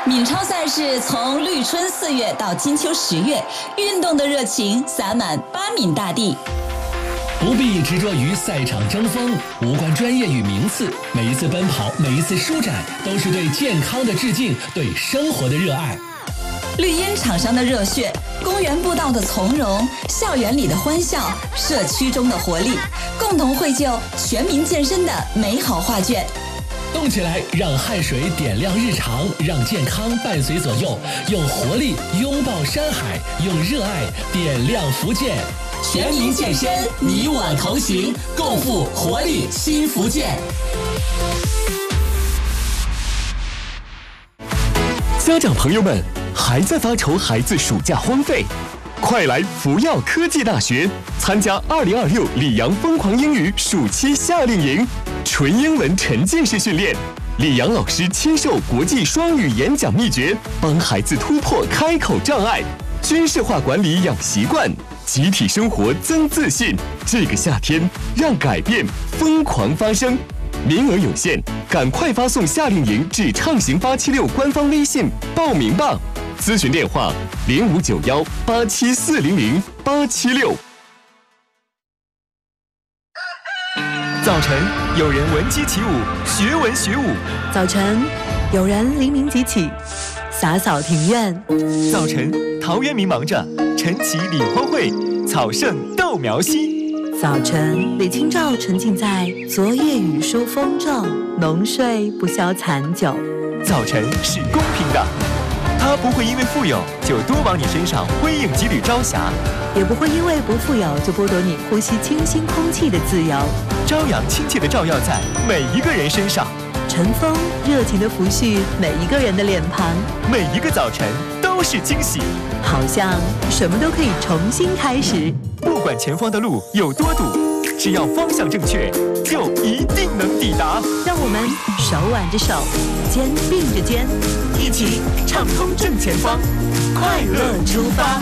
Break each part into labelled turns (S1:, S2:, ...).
S1: 闽超赛事从绿春4月到金秋10月，运动的热情洒满巴闽大地。
S2: 不必执着于赛场争锋，无关专业与名次，每一次奔跑，每一次舒展，都是对健康的致敬，对生活的热爱。
S1: 绿茵场上的热血，公园步道的从容，校园里的欢笑，社区中的活力，共同绘就全民健身的美好画卷。
S2: 动起来，让汗水点亮日常，让健康伴随左右，用活力拥抱山海，用热爱点亮福建。全民健身，你我同行，共赴活力新福建。
S3: 家长朋友们，还在发愁孩子暑假荒废？快来福耀科技大学参加2026里昂疯狂英语暑期夏令营，纯英文沉浸式训练，里昂老师亲授国际双语演讲秘诀，帮孩子突破开口障碍，军事化管理养习惯，集体生活增自信。这个夏天，让改变疯狂发生。名额有限，赶快发送夏令营至畅行876官方微信报名吧。咨询电话059187400876。早晨，有人闻鸡起舞，学文学武；
S4: 早晨，有人黎明即起，洒扫庭院；
S3: 早晨，陶渊明忙着晨起理荒秽，草盛豆苗稀；
S4: 早晨，李清照沉浸在昨夜雨疏风骤，浓睡不消残酒。
S3: 早晨是公平的。它不会因为富有就多往你身上辉映几缕朝霞，
S4: 也不会因为不富有就剥夺你呼吸清新空气的自由。
S3: 朝阳亲切地照耀在每一个人身上，
S4: 晨风热情地抚恤每一个人的脸庞，
S3: 每一个早晨都是惊喜，
S4: 好像什么都可以重新开始。
S3: 不管前方的路有多堵，只要方向正确，就一定能抵达。
S4: 让我们手挽着手，肩并着肩，
S3: 一起畅通正前方，快乐出发。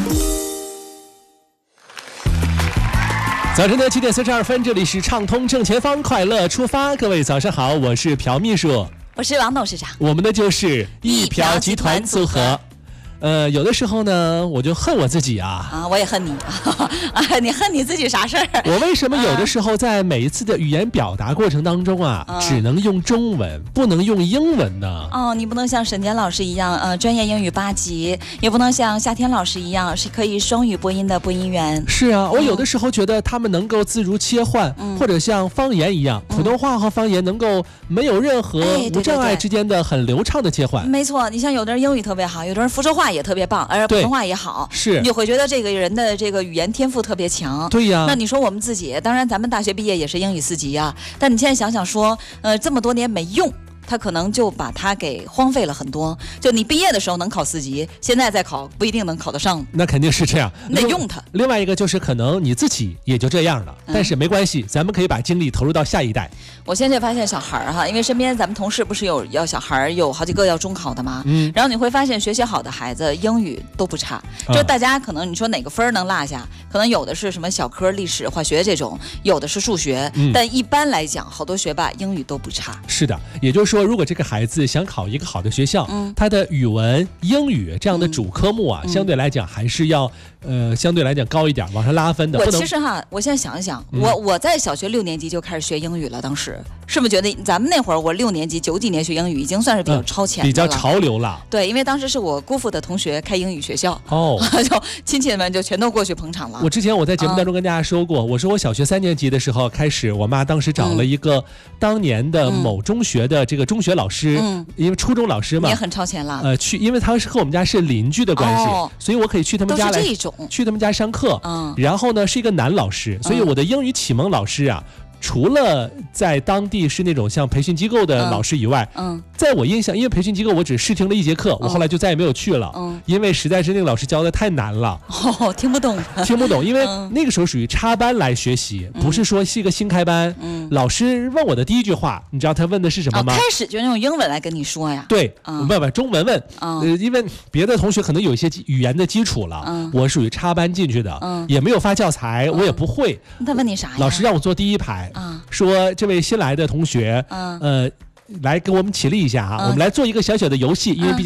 S2: 早晨的7点42分，这里是畅通正前方，快乐出发。各位早上好，我是朴秘书，
S1: 我是王董事长，
S2: 我们的就是一朴集团组合。有的时候呢，我就恨我自己啊，
S1: 我也恨你啊，你恨你自己啥事儿？
S2: 我为什么有的时候在每一次的语言表达过程当中只能用中文，不能用英文呢？
S1: 你不能像沈田老师一样，专业英语8级，也不能像夏天老师一样是可以双语播音的播音员。
S2: 是啊，我有的时候觉得他们能够自如切换，或者像方言一样，普通话和方言能够没有任何无障碍之间的很流畅的切换。
S1: 没错，你像有的人英语特别好，有的人福州话也特别棒，而普通话也好，
S2: 是
S1: 你就会觉得这个人的这个语言天赋特别强。
S2: 对呀，
S1: 那你说我们自己，当然咱们大学毕业也是英语4级啊，但你现在想想说，这么多年没用。他可能就把它给荒废了很多，就你毕业的时候能考4级，现在再考不一定能考得上。
S2: 那肯定是这样，
S1: 你得用它。
S2: 另外一个就是可能你自己也就这样了，但是没关系，咱们可以把精力投入到下一代。
S1: 我现在发现小孩因为身边咱们同事不是要小孩有好几个要中考的吗？然后你会发现学习好的孩子英语都不差，就大家可能你说哪个分能落下，可能有的是什么小科、历史、化学这种，有的是数学，但一般来讲，好多学霸英语都不差。
S2: 是的，也就是说，如果这个孩子想考一个好的学校，他的语文、英语这样的主科目相对来讲还是要相对来讲高一点，往上拉分的。
S1: 我其实我现在想一想，我在小学6年级就开始学英语了，当时是不是觉得咱们那会儿我6年级90几年学英语已经算是比较超前的了，
S2: 比较潮流了。
S1: 对，因为当时是我姑父的同学开英语学校，就亲戚们就全都过去捧场了。
S2: 我之前在节目当中跟大家说过，我说我小学3年级的时候开始，我妈当时找了一个当年的某中学的这个中学老师，因为初中老师嘛，
S1: 也很超前了。
S2: 因为他是和我们家是邻居的关系，所以我可以去他们家来，去他们家上课。然后呢，是一个男老师，所以我的英语启蒙老师除了在当地是那种像培训机构的老师以外，在我印象，因为培训机构我只试听了1节课，我后来就再也没有去了，因为实在是那个老师教的太难了，
S1: 听不懂，
S2: 因为那个时候属于插班来学习，不是说是一个新开班。老师问我的第一句话，你知道他问的是什么吗？
S1: 开始就用英文来跟你说呀？
S2: 对，不，中文问。因为别的同学可能有一些语言的基础了，我属于插班进去的，也没有发教材，我也不会。
S1: 他问你啥呀？
S2: 老师让我坐第一排，说这位新来的同学，来给我们起立一下我们来做一个小小的游戏，因为